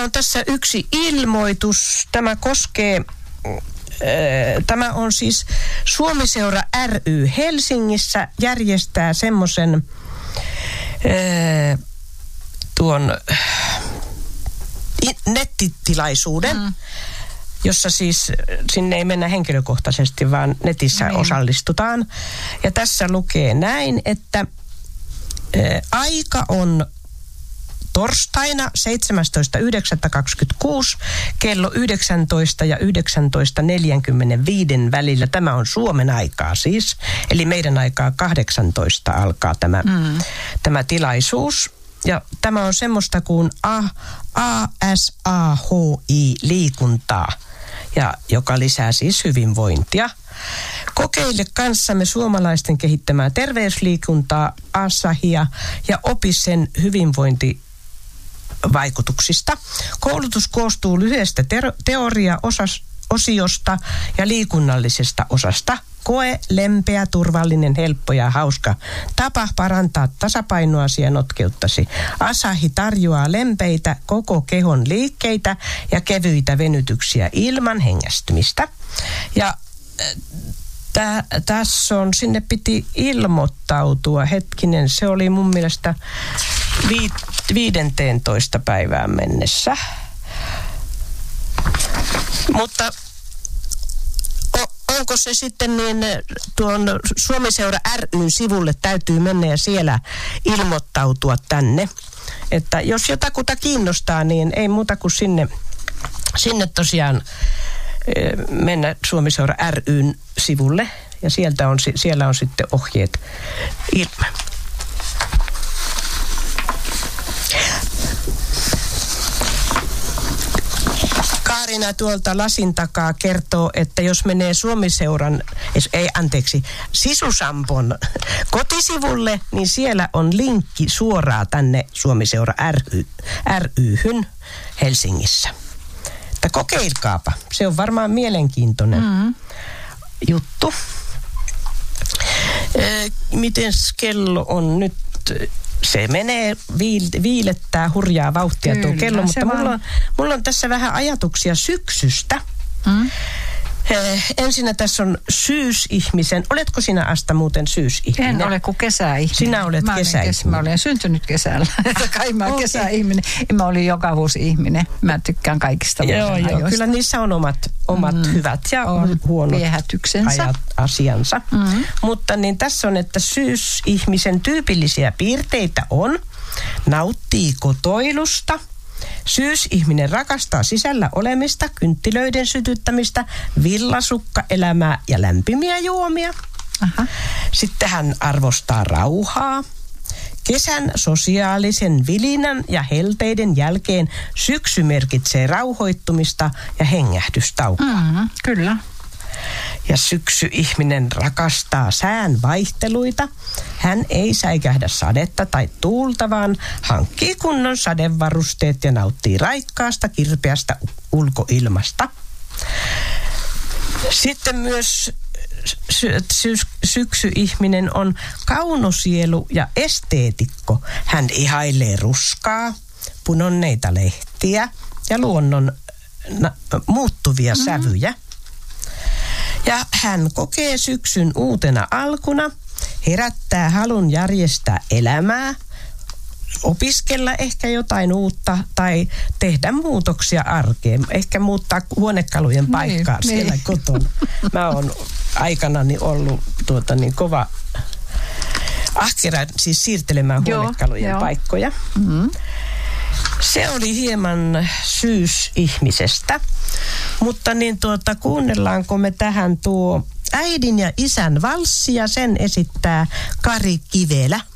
on tässä yksi ilmoitus. Tämä on siis Suomi-seura ry Helsingissä järjestää semmoisen tuon nettitilaisuuden, jossa siis sinne ei mennä henkilökohtaisesti, vaan netissä osallistutaan. Ja tässä lukee näin, että aika on torstaina 17.9.26 kello 19 ja 19.45 välillä. Tämä on Suomen aikaa siis. Eli meidän aikaa 18 alkaa tämä tilaisuus. Ja tämä on semmoista kuin ASAHI-liikuntaa, joka lisää siis hyvinvointia. Kokeile kanssamme suomalaisten kehittämää terveysliikuntaa, ASAHia, ja opi sen hyvinvointivaikutuksista. Koulutus koostuu lyhyestä teoriaosiosta ja liikunnallisesta osasta. Koe, lempeä, turvallinen, helppo ja hauska tapa parantaa tasapainoasi ja notkeuttasi. ASAHI tarjoaa lempeitä koko kehon liikkeitä ja kevyitä venytyksiä ilman hengästymistä. Ja tässä on, sinne piti ilmoittautua, hetkinen, se oli mun mielestä 15 päivään mennessä. Mutta onko se sitten niin, tuon Suomi-seura ry:n sivulle täytyy mennä ja siellä ilmoittautua tänne. Että jos jotakuta kiinnostaa, niin ei muuta kuin sinne tosiaan mennä Suomi-seura ry:n sivulle. Ja siellä on sitten ohjeet. Kaarina tuolta lasin takaa kertoo, että jos menee Suomi-seuran, Sisusampon kotisivulle, niin siellä on linkki suoraan tänne Suomi-seura ry:hyn Helsingissä. Että kokeilkaapa. Se on varmaan mielenkiintoinen juttu. Miten kello on nyt? Se menee, viilettää hurjaa vauhtia. Kyllä, tuo kello, mutta mulla on tässä vähän ajatuksia syksystä. Ensinnä tässä on syysihmisen. Oletko sinä, Asta, muuten syysihminen? En ole kuin kesäihminen. Sinä olet kesäihminen. Mä olen syntynyt kesällä. Kai mä olen kesäihminen. Mä olin joka vuosi ihminen. Mä tykkään kaikista vuosinajoista. Joo, kyllä niissä on omat hyvät ja huonot asiansa. Mutta niin tässä on, että syysihmisen tyypillisiä piirteitä on: nauttii kotoilusta. Syysihminen rakastaa sisällä olemista, kynttilöiden sytyttämistä, villasukkaelämää ja lämpimiä juomia. Aha. Sitten hän arvostaa rauhaa. Kesän sosiaalisen vilinän ja helteiden jälkeen syksy merkitsee rauhoittumista ja hengähdystaukoa. Kyllä. Ja syksyihminen rakastaa sään vaihteluita. Hän ei säikähdä sadetta tai tuulta, vaan hankkii kunnon sadevarusteet ja nauttii raikkaasta, kirpeästä ulkoilmasta. Sitten myös syksyihminen on kaunosielu ja esteetikko. Hän ihailee ruskaa, punonneita lehtiä ja luonnon muuttuvia sävyjä. Ja hän kokee syksyn uutena alkuna, herättää halun järjestää elämää, opiskella ehkä jotain uutta tai tehdä muutoksia arkeen. Ehkä muuttaa huonekalujen paikkaa siellä kotona. Mä oon aikanani ollut kova ahkera siis siirtelemään huonekalujen paikkoja. Se oli hieman syysihmisestä. Mutta kuunnellaanko me tähän tuo äidin ja isän valssi, ja sen esittää Kari Kivelä.